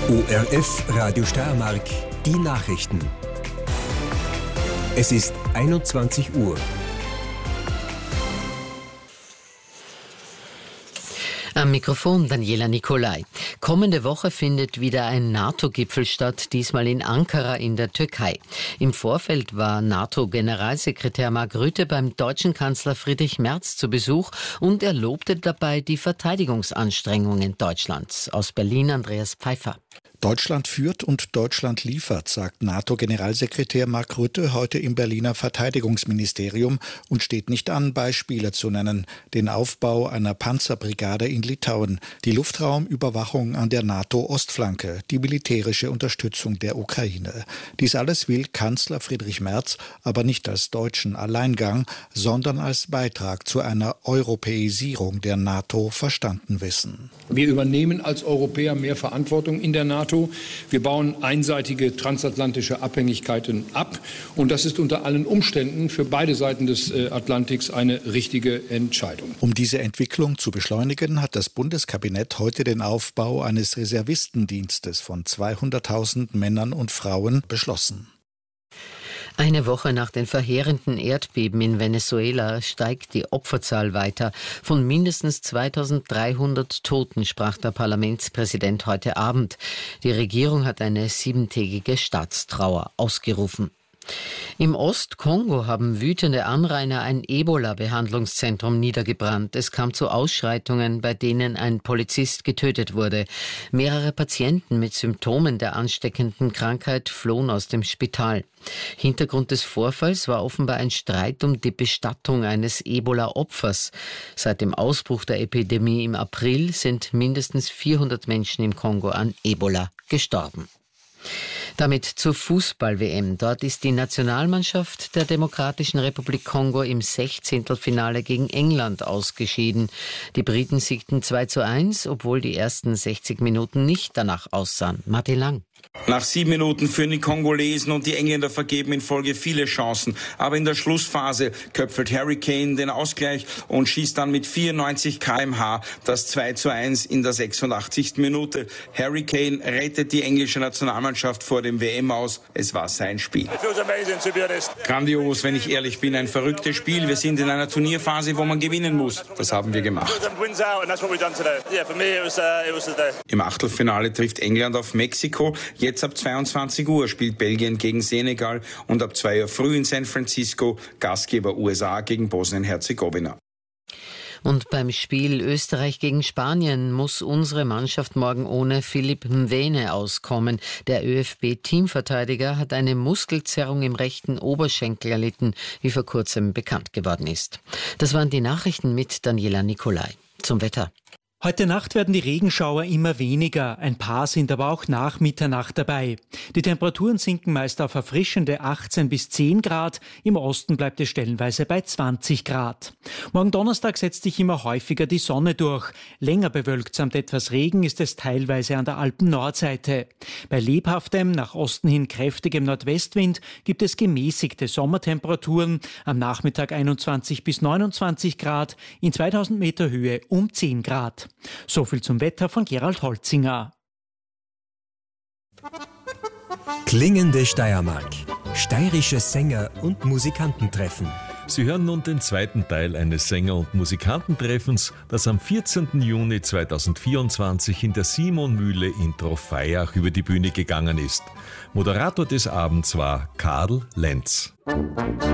ORF Radio Steiermark, die Nachrichten. Es ist 21 Uhr. Am Mikrofon Daniela Nicolai. Kommende Woche findet wieder ein NATO-Gipfel statt, diesmal in Ankara in der Türkei. Im Vorfeld war NATO-Generalsekretär Mark Rutte beim deutschen Kanzler Friedrich Merz zu Besuch und er lobte dabei die Verteidigungsanstrengungen Deutschlands. Aus Berlin Andreas Pfeiffer. Deutschland führt und Deutschland liefert, sagt NATO-Generalsekretär Mark Rutte heute im Berliner Verteidigungsministerium und steht nicht an, Beispiele zu nennen. Den Aufbau einer Panzerbrigade in Litauen, die Luftraumüberwachung an der NATO-Ostflanke, die militärische Unterstützung der Ukraine. Dies alles will Kanzler Friedrich Merz aber nicht als deutschen Alleingang, sondern als Beitrag zu einer Europäisierung der NATO verstanden wissen. Wir übernehmen als Europäer mehr Verantwortung in der NATO. Wir bauen einseitige transatlantische Abhängigkeiten ab. Und das ist unter allen Umständen für beide Seiten des Atlantiks eine richtige Entscheidung. Um diese Entwicklung zu beschleunigen, hat das Bundeskabinett heute den Aufbau eines Reservistendienstes von 200.000 Männern und Frauen beschlossen. Eine Woche nach den verheerenden Erdbeben in Venezuela steigt die Opferzahl weiter. Von mindestens 2.300 Toten sprach der Parlamentspräsident heute Abend. Die Regierung hat eine 7-tägige Staatstrauer ausgerufen. Im Ostkongo haben wütende Anrainer ein Ebola-Behandlungszentrum niedergebrannt. Es kam zu Ausschreitungen, bei denen ein Polizist getötet wurde. Mehrere Patienten mit Symptomen der ansteckenden Krankheit flohen aus dem Spital. Hintergrund des Vorfalls war offenbar ein Streit um die Bestattung eines Ebola-Opfers. Seit dem Ausbruch der Epidemie im April sind mindestens 400 Menschen im Kongo an Ebola gestorben. Damit zur Fußball-WM. Dort ist die Nationalmannschaft der Demokratischen Republik Kongo im 16. Finale gegen England ausgeschieden. Die Briten siegten 2:1, obwohl die ersten 60 Minuten nicht danach aussahen. Martin Lang. Nach 7 Minuten führen die Kongolesen und die Engländer vergeben in Folge viele Chancen. Aber in der Schlussphase köpfelt Harry Kane den Ausgleich und schießt dann mit 94 km/h das 2:1 in der 86. Minute. Harry Kane rettet die englische Nationalmannschaft vor dem WM-Aus. Es war sein Spiel. Grandios, wenn ich ehrlich bin, ein verrücktes Spiel. Wir sind in einer Turnierphase, wo man gewinnen muss. Das haben wir gemacht. Im Achtelfinale trifft England auf Mexiko. Jetzt ab 22 Uhr spielt Belgien gegen Senegal und ab 2 Uhr früh in San Francisco Gastgeber USA gegen Bosnien-Herzegowina. Und beim Spiel Österreich gegen Spanien muss unsere Mannschaft morgen ohne Philipp Mwene auskommen. Der ÖFB-Teamverteidiger hat eine Muskelzerrung im rechten Oberschenkel erlitten, wie vor kurzem bekannt geworden ist. Das waren die Nachrichten mit Daniela Nicolai. Zum Wetter. Heute Nacht werden die Regenschauer immer weniger, ein paar sind aber auch nach Mitternacht dabei. Die Temperaturen sinken meist auf erfrischende 18 bis 10 Grad, im Osten bleibt es stellenweise bei 20 Grad. Morgen Donnerstag setzt sich immer häufiger die Sonne durch. Länger bewölkt samt etwas Regen ist es teilweise an der Alpen-Nordseite. Bei lebhaftem, nach Osten hin kräftigem Nordwestwind gibt es gemäßigte Sommertemperaturen, am Nachmittag 21 bis 29 Grad, in 2000 Meter Höhe um 10 Grad. So viel zum Wetter von Gerald Holzinger. Klingende Steiermark. Steirische Sänger und Musikanten treffen. Sie hören nun den zweiten Teil eines Sänger- und Musikantentreffens, das am 14. Juni 2024 in der Simon-Mühle in Trofeiach über die Bühne gegangen ist. Moderator des Abends war Karl Lenz.